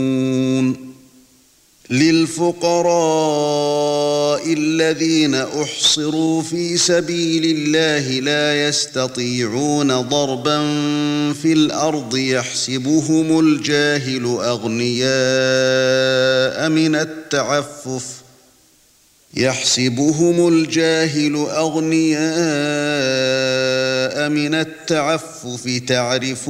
للفقراء الذين أحصروا في سبيل الله لا يستطيعون ضربا في الأرض يحسبهم الجاهل أغنياء من التعفف تعرفهم